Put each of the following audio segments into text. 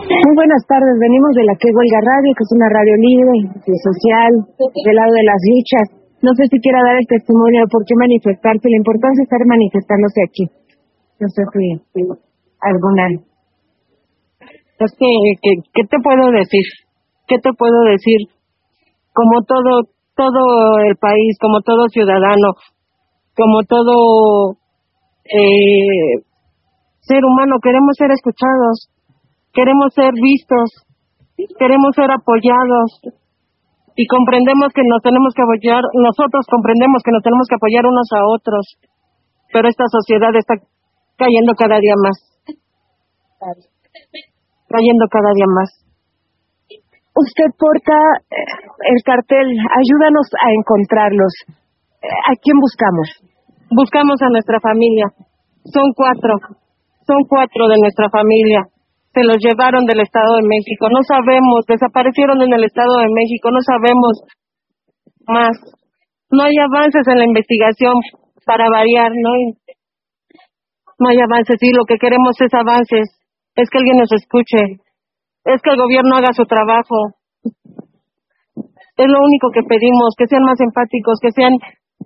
Muy buenas tardes, venimos de la Que Huelga Radio, que es una radio libre y social, del lado de las luchas. No sé si quiera dar el testimonio de por qué manifestarse, la importancia de estar manifestándose aquí. No sé si alguna. Es que, ¿qué te puedo decir? ¿Qué te puedo decir? Como todo el país, como todo ciudadano, como todo ser humano, queremos ser escuchados, queremos ser vistos, queremos ser apoyados y comprendemos que nos tenemos que apoyar, nosotros comprendemos que nos tenemos que apoyar unos a otros, pero esta sociedad está cayendo cada día más, cayendo cada día más. Usted porta el cartel, ayúdanos a encontrarlos. ¿A quién buscamos? Buscamos a nuestra familia. Son cuatro de nuestra familia. Se los llevaron del Estado de México. No sabemos, desaparecieron en el Estado de México, no sabemos más. No hay avances en la investigación para variar, no hay avances. Y lo que queremos es avances, es que alguien nos escuche, es que el gobierno haga su trabajo. Es lo único que pedimos, que sean más empáticos, que sean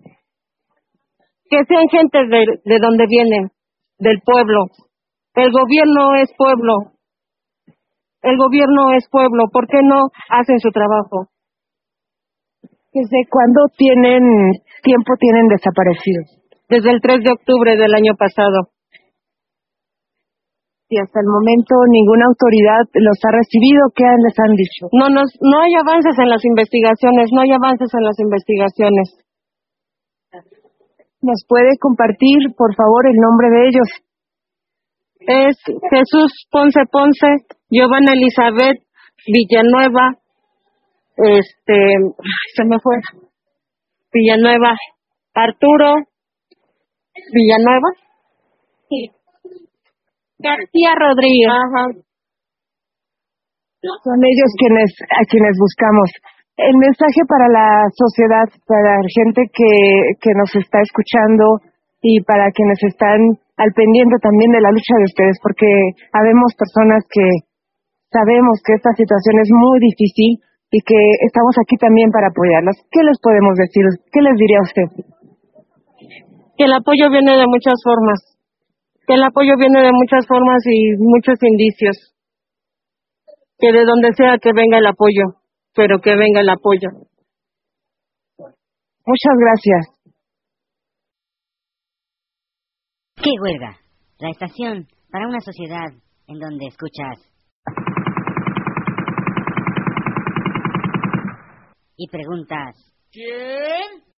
gente de donde vienen, del pueblo. El gobierno es pueblo. El gobierno es pueblo. ¿Por qué no hacen su trabajo? ¿Desde cuándo tienen desaparecidos? Desde el 3 de octubre del año pasado. Y hasta el momento ninguna autoridad los ha recibido. ¿Qué les han dicho? No hay avances en las investigaciones, ¿Nos puede compartir, por favor, el nombre de ellos? Es Jesús Ponce, Giovanna Elizabeth Villanueva, se me fue, Villanueva, Arturo Villanueva, sí. García Rodríguez. Ajá. Son ellos a quienes buscamos. El mensaje para la sociedad, para la gente que nos está escuchando y para quienes están al pendiente también de la lucha de ustedes, porque habemos personas que sabemos que esta situación es muy difícil y que estamos aquí también para apoyarlos. ¿Qué les podemos decir? ¿Qué les diría a usted? Que el apoyo viene de muchas formas. Y muchos indicios. Que de donde sea que venga el apoyo, pero que venga el apoyo. Muchas gracias. ¿Qué huelga? La estación para una sociedad en donde escuchas y preguntas: ¿quién?